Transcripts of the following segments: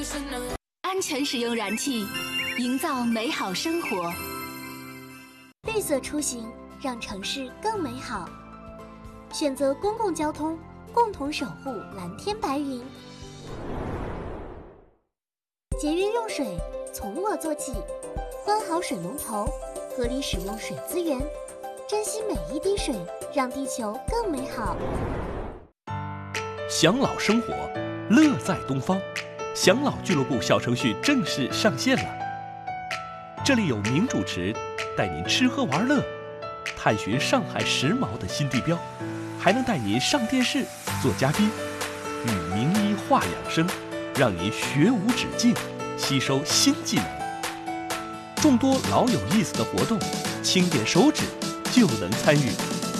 安全使用燃气，营造美好生活。 绿色出行，让城市更美好。选择公共交通，共同守护蓝天白云。节约用水，从我做起。关好水龙头，合理使用水资源，珍惜每一滴水，让地球更美好。 享老生活，乐在东方。享老俱乐部小程序正式上线了，这里有名主持带您吃喝玩乐，探寻上海时髦的新地标，还能带您上电视做嘉宾，与名医话养生，让您学无止境，吸收新技能。众多老有意思的活动，轻点手指就能参与，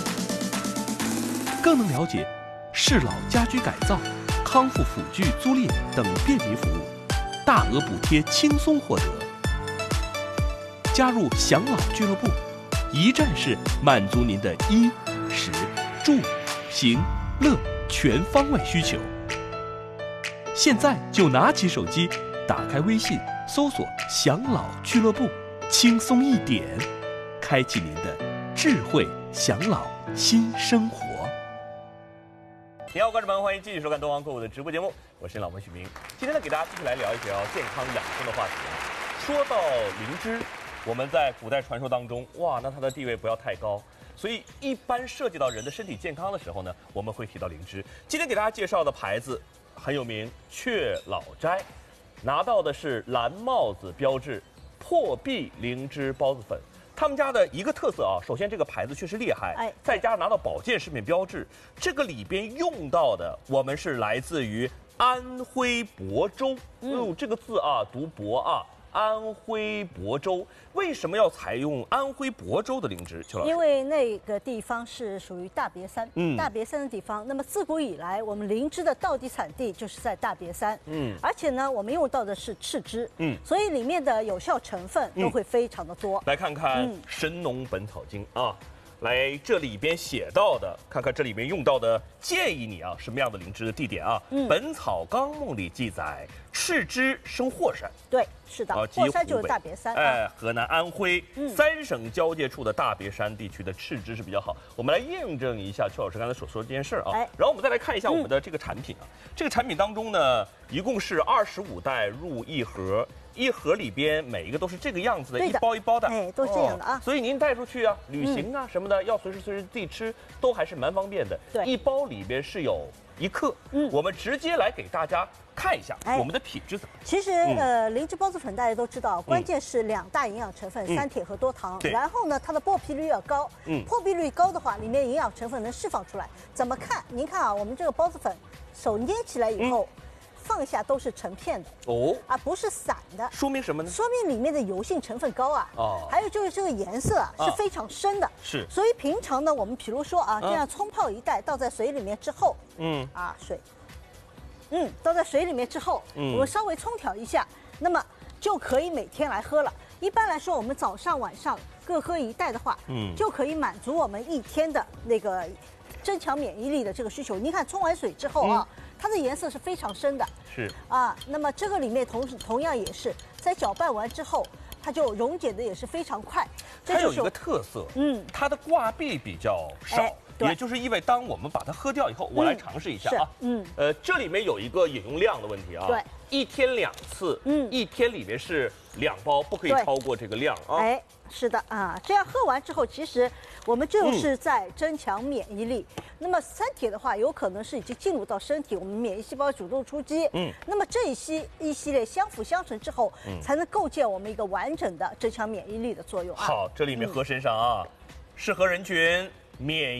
更能了解适老家居改造、康复辅具租赁等便民服务，大额补贴轻松获得。加入享老俱乐部，一站式满足您的衣、食、住、行、乐全方位需求。现在就拿起手机，打开微信，搜索“享老俱乐部”，轻松一点，开启您的智慧享老新生活。 你好，观众朋友，欢迎继续收看东方购物的直播节目，我是老朋许明。今天呢，给大家继续来聊一聊健康养生的话题。说到灵芝，我们在古代传说当中，哇，那它的地位不要太高，所以一般涉及到人的身体健康的时候呢，我们会提到灵芝。今天给大家介绍的牌子很有名，雀老斋，拿到的是蓝帽子标志破壁灵芝孢子粉。他们家的一个特色啊，首先这个牌子确实厉害，再加上拿到保健食品标志，这个里边用到的我们是来自于安徽亳州，这个字啊读亳啊，安徽亳州。为什么要采用安徽亳州的灵芝？邱老师， 因为那个地方是属于大别山，大别山的地方。那么自古以来，我们灵芝的道地产地就是在大别山，而且呢，我们用到的是赤芝，所以里面的有效成分都会非常的多。 来看看《神农本草经》啊。来这里边写到的，看看这里边用到的，建议你啊什么样的灵芝的地点啊？本草纲目》里记载，赤芝生霍山。 对，是的，霍山就是大别山。 河南、安徽3省交界处的大别山地区的赤芝是比较好。我们来验证一下邱老师刚才所说的这件事儿啊。然后我们再来看一下我们的这个产品啊。这个产品当中呢，一共是25袋入1盒。一盒里边每一个都是这个样子的，一包一包的， 都是这样的啊。 所以您带出去啊，旅行啊什么的，要随时自己吃，都还是蛮方便的。 对， 一包里边是有1克。我们直接来给大家看一下我们的品质怎么样。 其实灵芝孢子粉大家都知道，关键是2大营养成分，3铁和多糖。然后呢，它的破壁率要高。破壁率高的话，里面营养成分能释放出来。怎么看？您看啊，我们这个孢子粉手捏起来以后。放下都是成片的不是散的， 说明什么呢？ 说明里面的油性成分高啊。还有就是这个颜色啊是非常深的。 是。 所以平常呢，我们比如说啊，这样冲泡1袋，倒在水里面之后，倒在水里面之后，我们稍微冲调一下，那么就可以每天来喝了。一般来说，我们早上晚上各喝1袋的话，就可以满足我们1天的那个增强免疫力的这个需求。你看冲完水之后啊。它的颜色是非常深的， 是那么这个里面同样也是在搅拌完之后，它就溶解的也是非常快。 它有一个特色，它的挂壁比较少，也就是意味当我们把它喝掉以后，我来尝试一下啊，这里面有一个饮用量的问题啊， 对 ，1天2次，1天里面是2包，不可以超过这个量啊。 是的啊，这样喝完之后，其实我们就是在增强免疫力。那么3铁的话，有可能是已经进入到身体，我们免疫细胞主动出击。那么这一系列相辅相成之后，才能构建我们一个完整的增强免疫力的作用啊。 好，这里面喝身上啊，适合人群免疫。